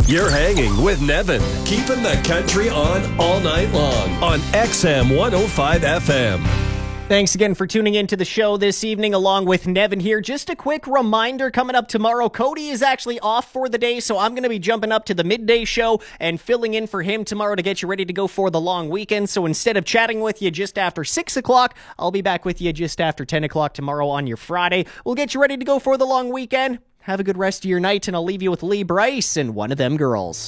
You're hanging with Nevin, keeping the country on all night long on XM 105 FM. Thanks again for tuning in to the show this evening along with Nevin here. Just a quick reminder coming up tomorrow. Cody is actually off for the day, so I'm going to be jumping up to the midday show and filling in for him tomorrow to get you ready to go for the long weekend. So instead of chatting with you just after 6 o'clock, I'll be back with you just after 10 o'clock tomorrow on your Friday. We'll get you ready to go for the long weekend. Have a good rest of your night, and I'll leave you with Lee Brice and One of Them Girls.